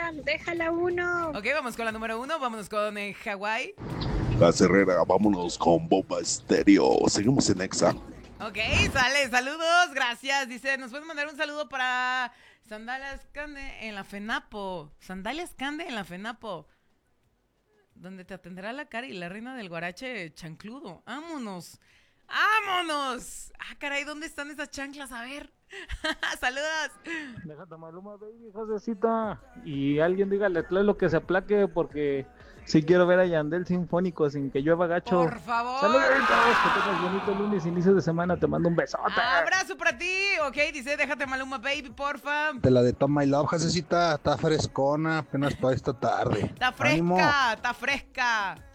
déjala uno. Ok, vamos con la número 1. Vámonos con Hawái. Gas Herrera, vámonos con Bomba Estéreo. Seguimos en Exa. Ok, sale, saludos, gracias. Dice, nos pueden mandar un saludo para Sandalias Cande en la FENAPO. Sandalias Cande en la FENAPO. Donde te atenderá la Cari, la reina del guarache chancludo. ¡Vámonos! ¡Vámonos! Ah, caray, ¿dónde están esas chanclas? A ver. ¡Saludos! Déjate Maluma, baby, Josecita. Y alguien dígale lo que se aplaque porque si quiero ver a Yandel sinfónico sin que llueva gacho. Por favor. Saludos, que tengas bonito lunes, inicio de semana, te mando un besote. Abrazo para ti. Ok, dice, déjate Maluma, baby, porfa. De la de Tom My Love, Josecita, está frescona, apenas para esta tarde. Está fresca, ¡Ánimo! está fresca.